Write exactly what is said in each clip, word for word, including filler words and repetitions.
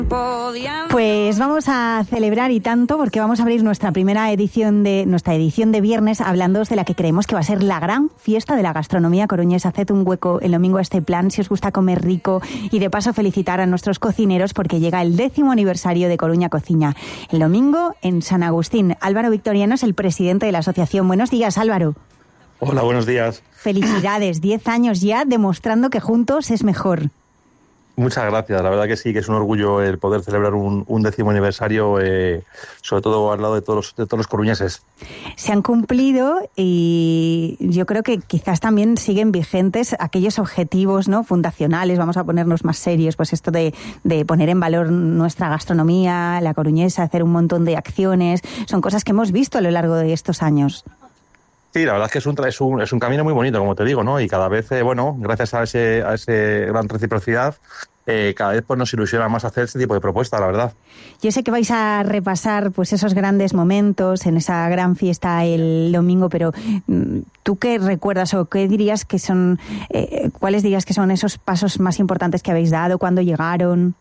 Pues vamos a celebrar y tanto porque vamos a abrir nuestra primera edición de nuestra edición de viernes hablando de la que creemos que va a ser la gran fiesta de la gastronomía coruñesa. Haced un hueco el domingo a este plan si os gusta comer rico y de paso felicitar a nuestros cocineros porque llega el décimo aniversario de Coruña Cociña. El domingo en San Agustín. Álvaro Victoriano es el presidente de la asociación. Buenos días, Álvaro. Hola, buenos días. Felicidades, diez años ya demostrando que juntos es mejor. Muchas gracias, la verdad que sí, que es un orgullo el poder celebrar un, un décimo aniversario, eh, sobre todo al lado de todos, los, de todos los coruñeses. Se han cumplido y yo creo que quizás también siguen vigentes aquellos objetivos, ¿no?, fundacionales, vamos a ponernos más serios, pues esto de, de poner en valor nuestra gastronomía, la coruñesa, hacer un montón de acciones, son cosas que hemos visto a lo largo de estos años. Sí, la verdad es que es un, es un, es un camino muy bonito, como te digo, ¿no? Y cada vez, eh, bueno, gracias a ese, a ese gran reciprocidad, eh, cada vez pues nos ilusiona más hacer este tipo de propuestas, la verdad. Yo sé que vais a repasar pues esos grandes momentos en esa gran fiesta el domingo, pero ¿tú qué recuerdas o qué dirías que son, eh, cuáles dirías que son esos pasos más importantes que habéis dado, cuándo llegaron?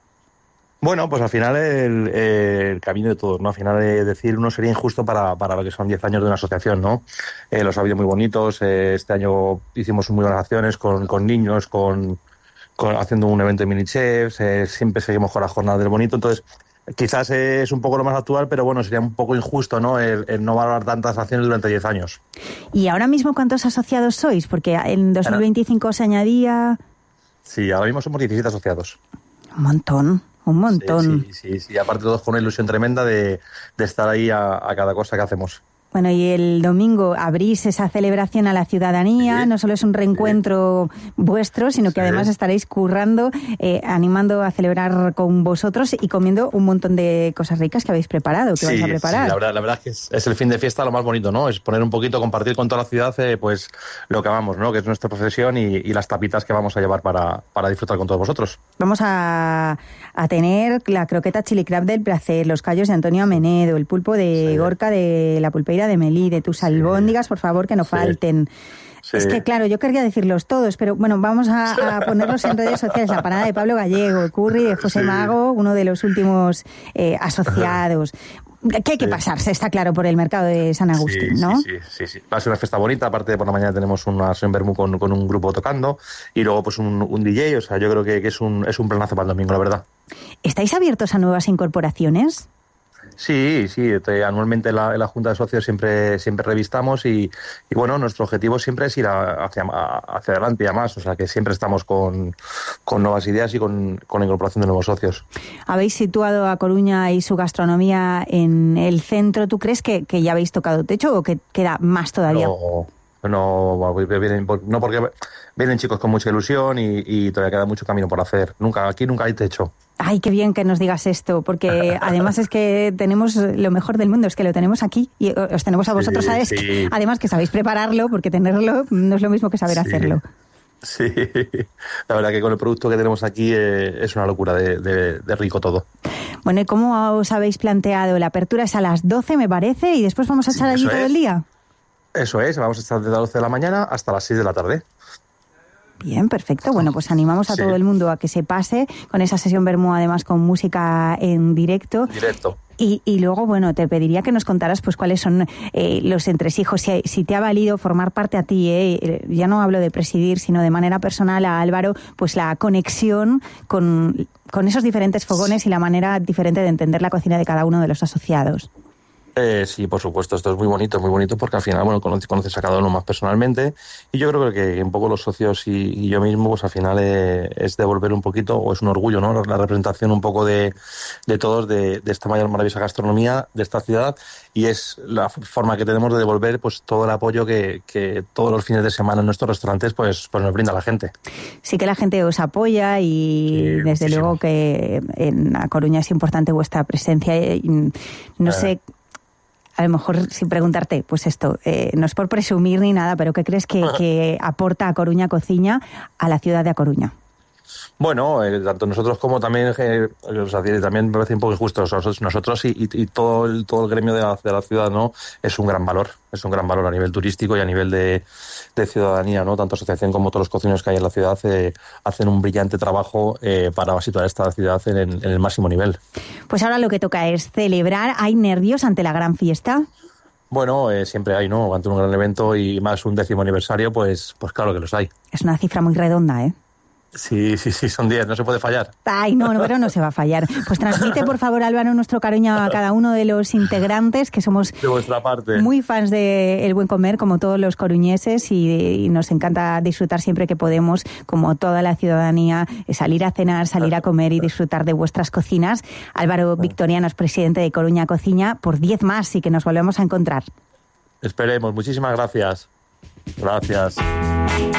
Bueno, pues al final el, el camino de todos, ¿no? Al final de decir uno sería injusto para, para lo que son diez años de una asociación, ¿no? Eh, los ha habido muy bonitos, eh, este año hicimos muy buenas acciones con, con niños, con, con haciendo un evento de mini chefs, eh, siempre seguimos con la jornada del bonito, entonces quizás es un poco lo más actual, pero bueno, sería un poco injusto, ¿no? El, el no valorar tantas acciones durante diez años. ¿Y ahora mismo cuántos asociados sois? Porque en dos mil veinticinco se añadía... Sí, ahora mismo somos diecisiete asociados. Un montón. Un montón. Sí, sí, sí, sí. Aparte todos con una ilusión tremenda de, de estar ahí a, a cada cosa que hacemos. Bueno, y el domingo abrís esa celebración a la ciudadanía, sí, no solo es un reencuentro sí. vuestro, sino que sí. además estaréis currando, eh, animando a celebrar con vosotros y comiendo un montón de cosas ricas que habéis preparado, que sí, vais a preparar. Sí, la verdad, la verdad es que es, es el fin de fiesta lo más bonito, ¿no? Es poner un poquito, compartir con toda la ciudad, eh, pues lo que amamos, ¿no? Que es nuestra profesión y, y las tapitas que vamos a llevar para, para disfrutar con todos vosotros. Vamos a, a tener la croqueta chili crab del placer, los callos de Antonio Amenedo, el pulpo de sí. Gorka de la pulpeira de Melí, de tus albóndigas, sí. por favor, que no sí. falten. Sí. Es que, claro, yo quería decirlos todos, pero bueno, vamos a, a ponerlos en redes sociales. La panada de Pablo Gallego, el curry de José sí. Mago, uno de los últimos eh, asociados. Que hay que sí. pasarse, está claro, por el mercado de San Agustín, sí, ¿no? Sí, sí, sí, sí. Va a ser una fiesta bonita, aparte de por la mañana tenemos una sesión vermú con, con un grupo tocando y luego pues un, un D J, o sea, yo creo que, que es un es un planazo para el domingo, la verdad. ¿Estáis abiertos a nuevas incorporaciones? Sí, sí, te, anualmente en la, en la Junta de Socios siempre siempre revistamos y, y bueno, nuestro objetivo siempre es ir a, hacia, a, hacia adelante y a más, o sea que siempre estamos con, con nuevas ideas y con, con la incorporación de nuevos socios. Habéis situado a Coruña y su gastronomía en el centro, ¿tú crees que, que ya habéis tocado techo o que queda más todavía? No, no, vienen, no porque vienen chicos con mucha ilusión y, y todavía queda mucho camino por hacer, nunca, aquí nunca hay techo. Ay, qué bien que nos digas esto, porque además es que tenemos lo mejor del mundo, es que lo tenemos aquí y os tenemos a vosotros, sí, ¿sabes? Sí. Además que sabéis prepararlo, porque tenerlo no es lo mismo que saber sí. hacerlo. Sí, la verdad que con el producto que tenemos aquí eh, es una locura de, de, de rico todo. Bueno, ¿y cómo os habéis planteado? La apertura es a las doce, me parece, y después vamos a estar sí, allí todo es. el día. Eso es, vamos a estar desde las doce de la mañana hasta las seis de la tarde. Bien, perfecto. Bueno, pues animamos a sí. todo el mundo a que se pase con esa sesión vermú, además con música en directo. Directo. Y, y luego, bueno, te pediría que nos contaras pues cuáles son eh, los entresijos, si, si te ha valido formar parte a ti, eh, ya no hablo de presidir, sino de manera personal a Álvaro, pues la conexión con, con esos diferentes fogones y la manera diferente de entender la cocina de cada uno de los asociados. Eh, sí, por supuesto, esto es muy bonito, muy bonito porque al final, bueno, conoces a cada uno más personalmente y yo creo que un poco los socios y, y yo mismo, pues al final eh, es devolver un poquito, o es un orgullo, ¿no? La representación un poco de, de todos, de, de esta mayor maravillosa gastronomía de esta ciudad y es la forma que tenemos de devolver pues todo el apoyo que, que todos los fines de semana en nuestros restaurantes pues, pues nos brinda la gente. Sí que la gente os apoya y sí, desde muchísimo. Luego que en A Coruña es importante vuestra presencia. No eh. sé... A lo mejor sin preguntarte, pues esto, eh, no es por presumir ni nada, pero ¿qué crees que, que aporta A Coruña Cociña a la ciudad de A Coruña? Bueno, eh, tanto nosotros como también, eh, o sea, también me parece un poco injusto, nosotros, nosotros y, y, y todo el todo el gremio de la, de la ciudad, ¿no? Es un gran valor, es un gran valor a nivel turístico y a nivel de, de ciudadanía, ¿no? Tanto asociación como todos los cocineros que hay en la ciudad eh, hacen un brillante trabajo eh, para situar esta ciudad en, en el máximo nivel. Pues ahora lo que toca es celebrar. ¿Hay nervios ante la gran fiesta? Bueno, eh, siempre hay, ¿no? Ante un gran evento y más un décimo aniversario, pues, pues claro que los hay. Es una cifra muy redonda, ¿eh? Sí, sí, sí, son diez, no se puede fallar. Ay, no, no, pero no se va a fallar. Pues transmite, por favor, Álvaro, nuestro cariño a cada uno de los integrantes, que somos de vuestra parte. Muy fans de El Buen Comer, como todos los coruñeses, y, y nos encanta disfrutar siempre que podemos, como toda la ciudadanía, salir a cenar, salir a comer y disfrutar de vuestras cocinas. Álvaro Victoriano es presidente de Coruña Cociña, por diez más y que nos volvemos a encontrar. Esperemos, muchísimas gracias. Gracias.